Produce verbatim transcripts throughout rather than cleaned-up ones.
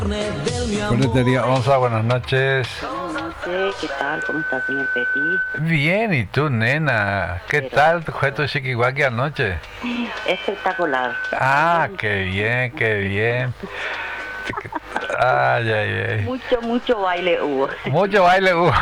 Ferretería Onza, buenas noches. Buenas noches, ¿qué tal? ¿Cómo está, señor Petit? Bien, ¿y tú, nena? ¿Qué Pero- tal fue tu chiquihuaqui anoche? Espectacular. Ah, qué bien, qué bien. Ay, ay, ay. Mucho, mucho baile hubo. Mucho baile hubo.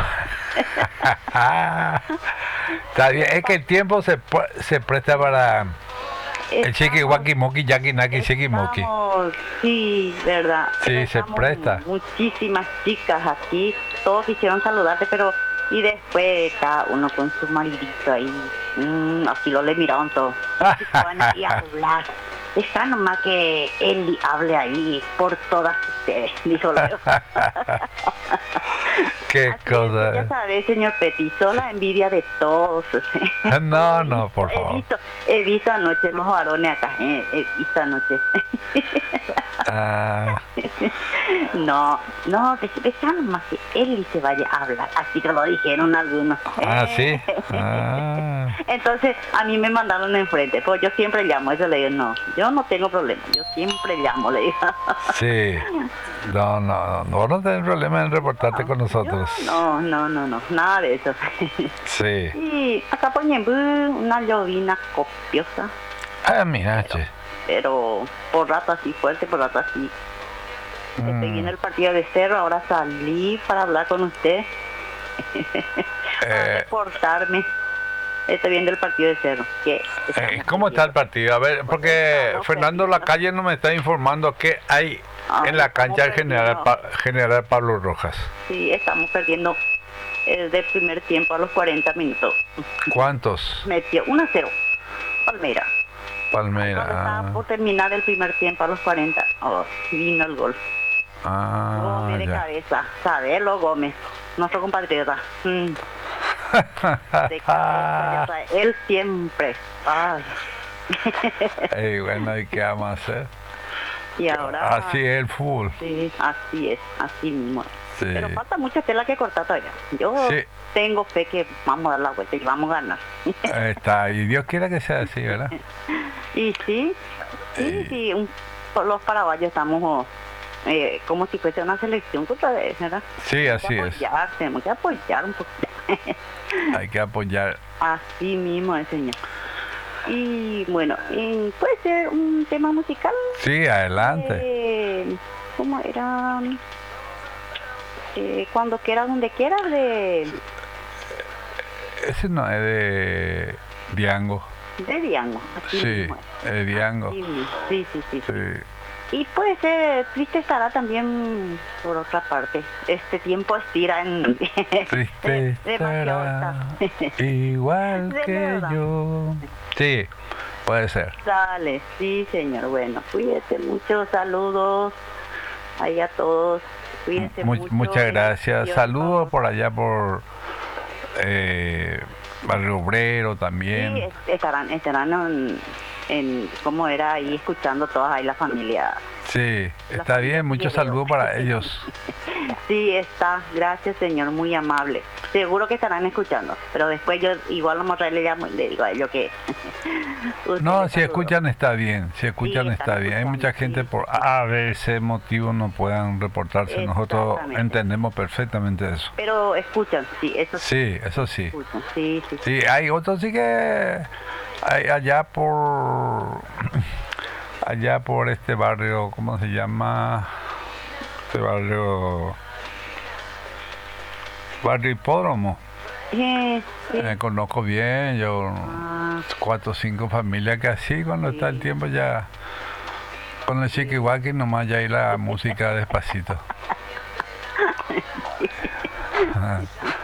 Está bien, es que el tiempo se, pu- se presta para el chiquihuaqui, moqui, yaqui, naki, chiquimoqui. Estamos, sí, verdad. Sí, se Estamos presta. Muchísimas chicas aquí, todos quisieron saludarte, pero y después cada uno con su maridito ahí, mm, así lo le miraron todos. Y se van ahí a hablar. Deja nomás que él hable ahí por todas ustedes, dijo Leo. Qué Así es, ya cosa. sabes, señor Petit, son la envidia de todos. No, no, por He favor. visto, he visto anoche los varones acá, eh, he visto anoche. Ah, No, no, dejan más que él se vaya a hablar, así que lo dijeron algunos. ah, sí. Ah. Entonces a mí me mandaron enfrente, pues yo siempre llamo, eso le digo, no, yo no tengo problema, yo siempre llamo, le digo. Sí. No, no, no, no tenés problema en reportarte con nosotros. No, no, no, no, nada de eso. Sí. Y acá por ejemplo, una llovina copiosa, Ah, mira, che. pero por rato así fuerte, por rato así. Estoy Mm, viendo el partido de Cerro, ahora salí para hablar con usted, para eh, reportarme. Estoy viendo el partido de Cerro. ¿Qué eh, ¿Cómo está el partido? A ver, porque Fernando Lacalle no me está informando qué hay en la cancha del general, Pa- general Pablo Rojas. Sí, estamos perdiendo desde el primer tiempo a los cuarenta minutos. ¿Cuántos? Metió uno a cero. Palmera. Cuando Palmera. estaba por terminar el primer tiempo a los cuarenta, oh, vino el gol. Ah, Gómez de ya. cabeza. Sabelo Gómez, nuestro compatriota. Mm, de cabeza, ya sabe. Él siempre. Ay. Ey, bueno, ¿y qué vamos a hacer? Y ahora. Así es el fútbol. Sí, así es, así mismo. Sí. Pero falta mucha tela que cortar todavía. Yo Sí. tengo fe que vamos a dar la vuelta y vamos a ganar. Ahí está, y Dios quiera que sea así, ¿verdad? Y sí, sí, sí, un- por los paraguayos estamos eh, como si fuese una selección otra vez, ¿verdad? Sí, Hay así que es. apoyar, tenemos que apoyar un poquito. Hay que apoyar. Así mismo es, señor. Y bueno, eh, puede ser un tema musical. Sí, adelante. Eh, ¿Cómo era? Eh, cuando quieras, donde quieras, de, Ese no es de Diango. de Diango. Así Sí, mismo es. es de Diango. Así mismo. Sí, sí, sí, sí. Sí. Y puede ser, triste estará también por otra parte. Este tiempo estira en... Triste demasiado estará, está. igual De que verdad. yo. Sí, puede ser. Dale, sí, señor. Bueno, cuídese mucho. Saludos ahí a todos. Cuídense Mu- mucho. muchas gracias. Dios, Saludos vamos. por allá por eh, Barrio Obrero también. Sí, es- estarán, estarán en, en, ¿cómo era? Ahí escuchando todas ahí la familia. Sí, La está familia bien. Muchos Figueroa. saludos para ellos. Sí, está. Gracias, señor. Muy amable. Seguro que estarán escuchando. Pero después yo igual a Morrell le llamo y le digo a ellos que... usted No, les si saludó. escuchan está bien, si escuchan Sí, está están bien. Hay escuchando, mucha gente sí. por a ver ese motivo no puedan reportarse. Nosotros Exactamente. entendemos perfectamente eso. Pero escuchan, sí, eso sí. Sí, eso sí. Escuchan. Sí, sí, sí. Sí, hay otros sí que hay allá por allá por este barrio, ¿cómo se llama? Este barrio barrio Hipódromo. Eh, sí. Eh, conozco bien, yo Ah, cuatro o cinco familias que así cuando está el tiempo ya con el chiquihuaqui nomás ya hay la música despacito. Ajá.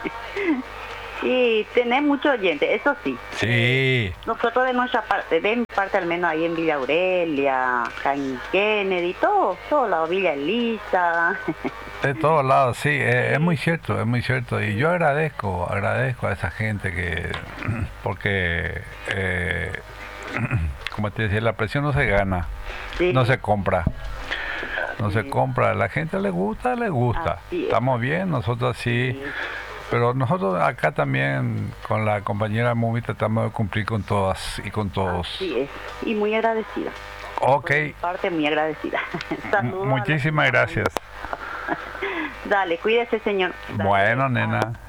sí, tenés muchos oyentes, eso sí. Sí, Nosotros de nuestra parte, de mi parte al menos ahí en Villa Aurelia, acá en Kennedy, todo, todo lado, Villa Elisa. de todos lados, sí, es, es muy cierto, es muy cierto. Y yo agradezco, agradezco a esa gente que, porque, eh, como te decía, la presión no se gana, Sí. no se compra. No se Sí. compra, a la gente le gusta, le gusta. Así es. Estamos bien, nosotros sí. Sí. Pero nosotros acá también con la compañera Mumi tratamos de cumplir con todas y con todos. Así es. Y muy agradecida. Ok. Por mi parte, muy agradecida. Saludos. Muchísimas gracias. Dale, cuídese, señor. Dale. Bueno, nena.